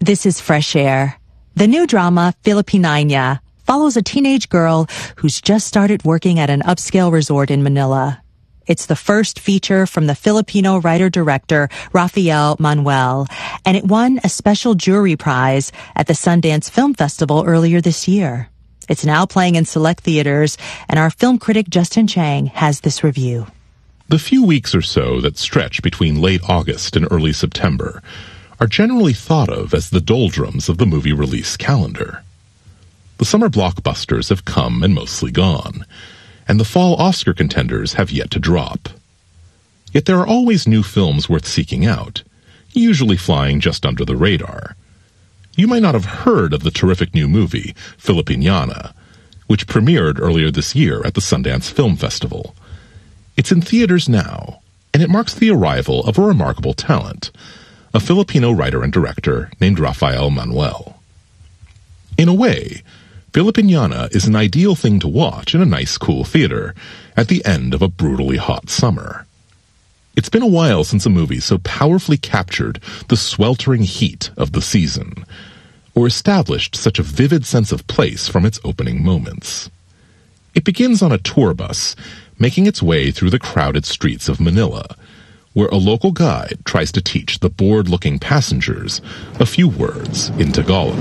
This is Fresh Air. The new drama, Filipinana, follows a teenage girl who's just started working at an upscale resort in Manila. It's the first feature from the Filipino writer-director Rafael Manuel, and it won a special jury prize at the Sundance Film Festival earlier this year. It's now playing in select theaters, and our film critic Justin Chang has this review. The few weeks or so that stretch between late August and early September are generally thought of as the doldrums of the movie release calendar. The summer blockbusters have come and mostly gone, and the fall Oscar contenders have yet to drop. Yet there are always new films worth seeking out, usually flying just under the radar. You might not have heard of the terrific new movie, Filipinana, which premiered earlier this year at the Sundance Film Festival. It's in theaters now, and it marks the arrival of a remarkable talent, a Filipino writer and director named Rafael Manuel. In a way, Filipinana is an ideal thing to watch in a nice, cool theater at the end of a brutally hot summer. It's been a while since a movie so powerfully captured the sweltering heat of the season, or established such a vivid sense of place from its opening moments. It begins on a tour bus, making its way through the crowded streets of Manila, where a local guide tries to teach the bored-looking passengers a few words in Tagalog.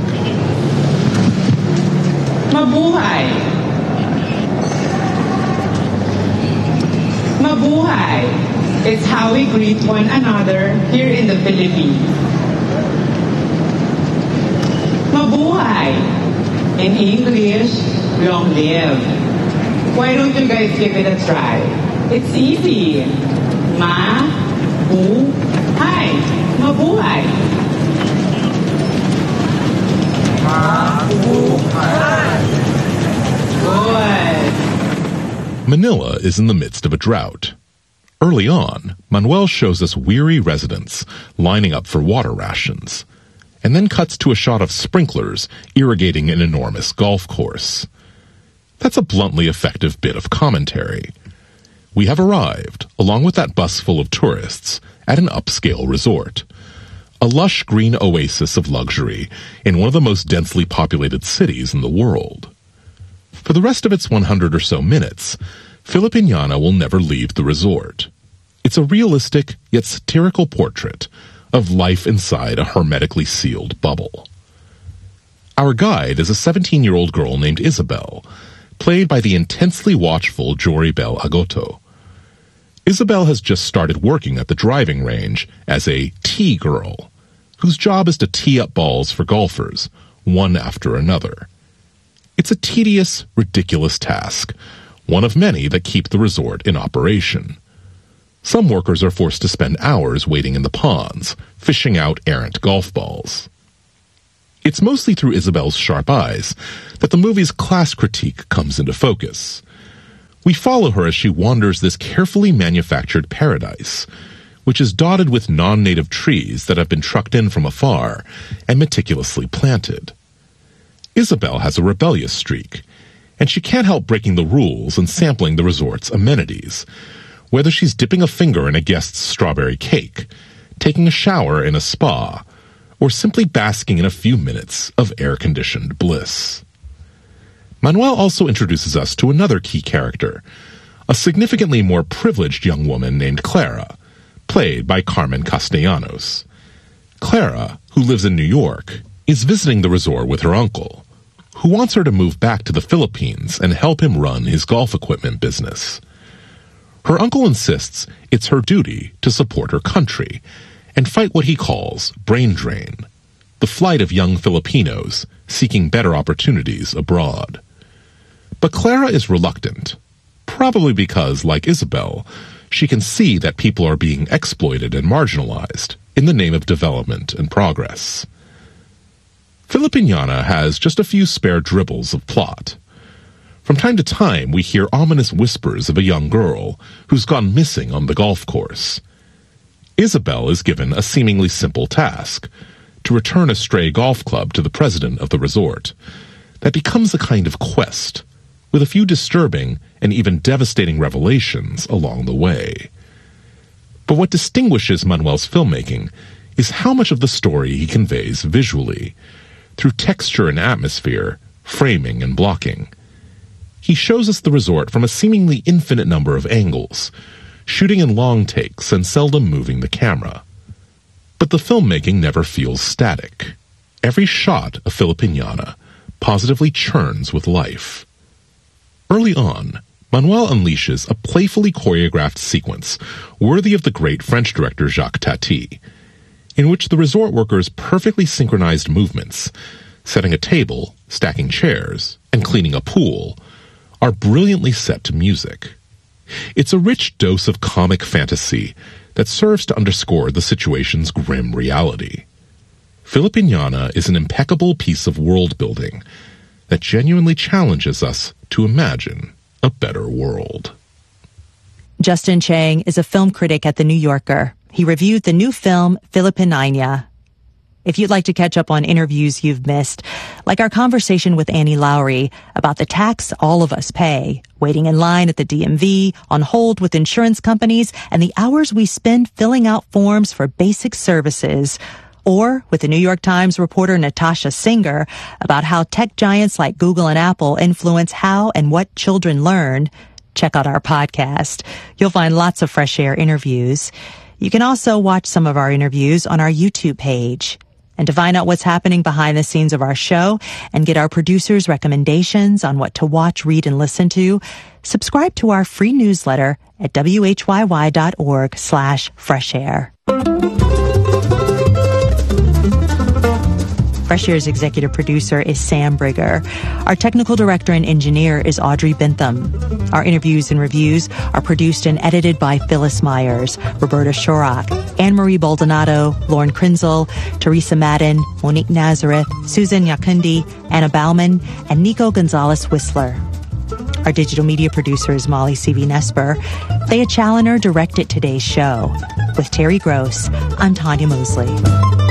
Mabuhay! Mabuhay! It's how we greet one another here in the Philippines. Mabuhay! In English, long live. Why don't you guys give it a try? It's easy. Ma-bu-hay. Mabuhay. Ma-bu-hay. Good. Manila is in the midst of a drought. Early on, Manuel shows us weary residents lining up for water rations, and then cuts to a shot of sprinklers irrigating an enormous golf course. That's a bluntly effective bit of commentary. We have arrived, along with that bus full of tourists, at an upscale resort. A lush green oasis of luxury in one of the most densely populated cities in the world. For the rest of its 100 or so minutes, Filipinana will never leave the resort. It's a realistic yet satirical portrait of life inside a hermetically sealed bubble. Our guide is a 17-year-old girl named Isabel, played by the intensely watchful Joribel Agoto. Isabel has just started working at the driving range as a tee girl, whose job is to tee up balls for golfers, one after another. It's a tedious, ridiculous task, one of many that keep the resort in operation. Some workers are forced to spend hours waiting in the ponds, fishing out errant golf balls. It's mostly through Isabel's sharp eyes that the movie's class critique comes into focus. We follow her as she wanders this carefully manufactured paradise, which is dotted with non-native trees that have been trucked in from afar and meticulously planted. Isabel has a rebellious streak, and she can't help breaking the rules and sampling the resort's amenities, whether she's dipping a finger in a guest's strawberry cake, taking a shower in a spa, or simply basking in a few minutes of air-conditioned bliss. Manuel also introduces us to another key character, a significantly more privileged young woman named Clara, played by Carmen Castellanos. Clara, who lives in New York, is visiting the resort with her uncle, who wants her to move back to the Philippines and help him run his golf equipment business. Her uncle insists it's her duty to support her country and fight what he calls brain drain, the flight of young Filipinos seeking better opportunities abroad. But Clara is reluctant, probably because, like Isabel, she can see that people are being exploited and marginalized in the name of development and progress. Filipinana has just a few spare dribbles of plot. From time to time, we hear ominous whispers of a young girl who's gone missing on the golf course. Isabel is given a seemingly simple task, to return a stray golf club to the president of the resort, that becomes a kind of quest, with a few disturbing and even devastating revelations along the way. But what distinguishes Manuel's filmmaking is how much of the story he conveys visually, through texture and atmosphere, framing and blocking. He shows us the resort from a seemingly infinite number of angles, shooting in long takes and seldom moving the camera. But the filmmaking never feels static. Every shot of Filipiñana positively churns with life. Early on, Manuel unleashes a playfully choreographed sequence worthy of the great French director Jacques Tati, in which the resort workers' perfectly synchronized movements, setting a table, stacking chairs, and cleaning a pool, are brilliantly set to music. It's a rich dose of comic fantasy that serves to underscore the situation's grim reality. Filipiñana is an impeccable piece of world-building that genuinely challenges us to imagine a better world. Justin Chang is a film critic at The New Yorker. He reviewed the new film Filipiñana. If you'd like to catch up on interviews you've missed, like our conversation with Annie Lowrey about the tax all of us pay, waiting in line at the DMV, on hold with insurance companies, and the hours we spend filling out forms for basic services, or with the New York Times reporter Natasha Singer about how tech giants like Google and Apple influence how and what children learn, check out our podcast. You'll find lots of Fresh Air interviews. You can also watch some of our interviews on our YouTube page. And to find out what's happening behind the scenes of our show and get our producers' recommendations on what to watch, read, and listen to, subscribe to our free newsletter at whyy.org/freshair. Fresh Air's executive producer is Sam Brigger. Our technical director and engineer is Audrey Bentham. Our interviews and reviews are produced and edited by Phyllis Myers, Roberta Shorrock, Anne-Marie Baldonado, Lauren Krinzel, Teresa Madden, Monique Nazareth, Susan Yakundi, Anna Bauman, and Nico Gonzalez Whistler. Our digital media producer is Molly C.V. Nesper. Thea Challoner directed today's show. With Terry Gross, I'm Tanya Mosley.